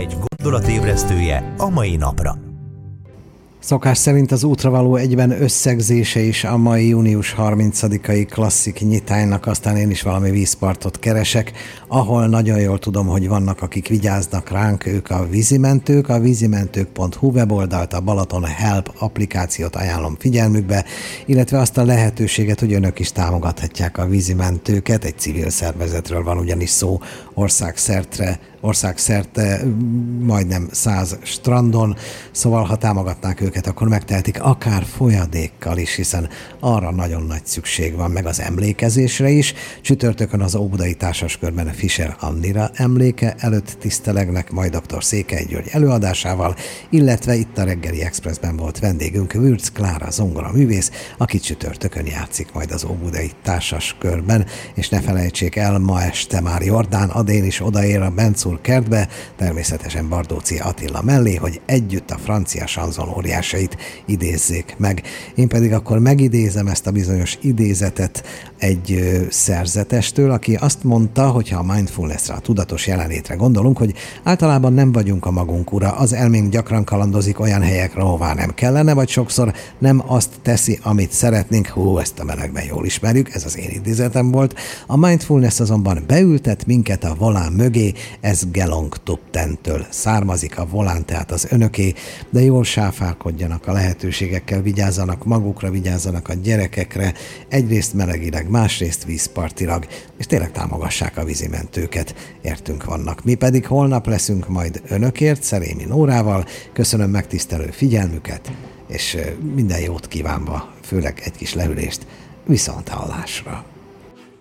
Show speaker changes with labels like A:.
A: Egy gondolatébresztője a mai napra.
B: Szokás szerint az útra való egyben összegzése is a mai június 30-ai klasszik nyitánynak, aztán én is valami vízpartot keresek, ahol nagyon jól tudom, hogy vannak, akik vigyáznak ránk, ők a vízimentők, a vízimentők.hu weboldalt, a Balaton Help applikációt ajánlom figyelmükbe, illetve azt a lehetőséget, hogy önök is támogathatják a vízimentőket, egy civil szervezetről van ugyanis szó, országszerte majdnem 100 strandon, szóval ha támogatnák őket, akkor megtehetik akár folyadékkal is, hiszen arra nagyon nagy szükség van, meg az emlékezésre is. Csütörtökön az óbudai társaskörben a Fischer Annira emléke előtt tisztelegnek, majd dr. Székely György előadásával, illetve itt a Reggeli Expressben volt vendégünk Würz Klára zongoraművész, aki csütörtökön játszik majd az óbudai társaskörben, és ne felejtsék el, ma este már Jordán Adén is odaér a Bencúr kertbe, természetesen Bardóczy Attila mellé, hogy együtt a francia sanzon óriásait idézzék meg. Én pedig akkor megidézem ezt a bizonyos idézetet egy szerzetestől, aki azt mondta, hogy ha a mindfulnessra, a tudatos jelenlétre gondolunk, hogy általában nem vagyunk a magunk ura, az elménk gyakran kalandozik olyan helyekre, ahová nem kellene, vagy sokszor nem azt teszi, amit szeretnénk. Ezt a melegben jól ismerjük, ez az én idézetem volt. A mindfulness azonban beültet minket a volán mögé, ez Gelong Tuptentől származik, a volán tehát az önöké, de jól sáfárkodjanak a lehetőségekkel, vigyázzanak magukra, vigyázzanak a gyerekekre, egyrészt melegileg, másrészt vízpartilag, és tényleg támogassák a vízimentőket, értünk vannak. Mi pedig holnap leszünk majd önökért, Szerémi Nórával. Köszönöm megtisztelő figyelmüket, és minden jót kívánva, főleg egy kis lehűlést, viszonthallásra.